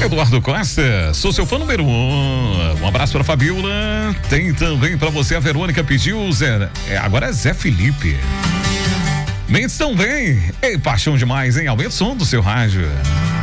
Eduardo Costa, sou seu fã número 1. Um abraço pra Fabiola. Tem também pra você, a Verônica pediu agora é Zé Felipe. Mendes também. Ei, paixão demais, hein? Aumenta o som do seu rádio.